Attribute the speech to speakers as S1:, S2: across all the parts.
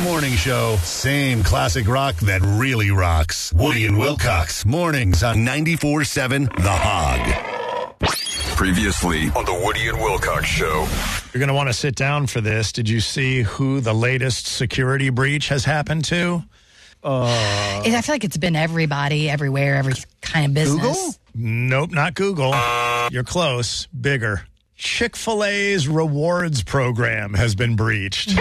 S1: morning show. Same classic rock that really rocks. Woody and Wilcox. Mornings on 94.7 The Hog.
S2: Previously on the Woody and Wilcox Show.
S3: You're going to want to sit down for this. Did you see who the latest security breach has happened to?
S4: I feel like it's been everybody, everywhere, every kind of business.
S3: Google? Nope, not Google. You're close. Bigger. Chick-fil-A's rewards program has been breached.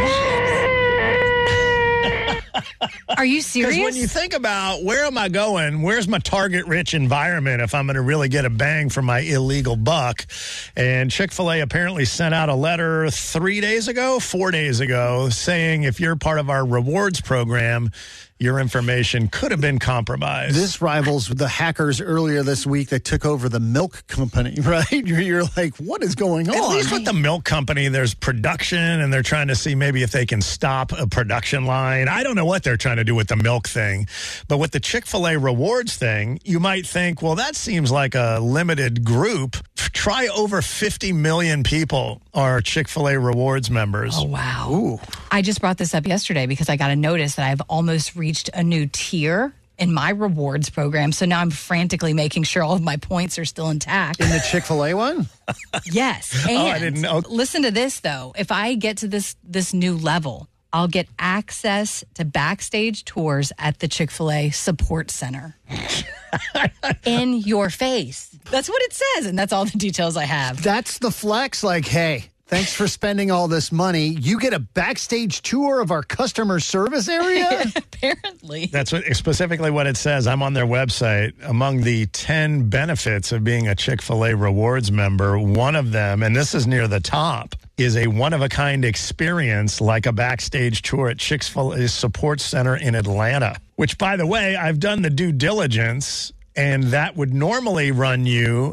S4: Are you serious?
S3: Because when you think about where am I going, where's my target-rich environment if I'm going to really get a bang for my illegal buck? And Chick-fil-A apparently sent out a letter 4 days ago, saying if you're part of our rewards program, your information could have been compromised.
S5: This rivals the hackers earlier this week that took over the milk company, right? You're like, what is going on?
S3: At least with the milk company, there's production, and they're trying to see maybe if they can stop a production line. I don't know what they're trying to do with the milk thing. But with the Chick-fil-A rewards thing, you might think, well, that seems like a limited group. Try over 50 million people are Chick-fil-A rewards members.
S4: Oh, wow.
S5: Ooh.
S4: I just brought this up yesterday because I got a notice that I've almost reached a new tier in my rewards program. So now I'm frantically making sure all of my points are still intact.
S5: In the Chick-fil-A one?
S4: Yes. And
S3: I didn't know.
S4: Listen to this, though. If I get to this new level, I'll get access to backstage tours at the Chick-fil-A support center. In your face. That's what it says, and that's all the details I have.
S5: That's the flex. Like, hey, thanks for spending all this money. You get a backstage tour of our customer service area?
S4: Apparently.
S3: That's specifically what it says. I'm on their website. Among the 10 benefits of being a Chick-fil-A rewards member, one of them, and this is near the top, is a one-of-a-kind experience like a backstage tour at Chick-fil-A's support center in Atlanta, which, by the way, I've done the due diligence, and that would normally run you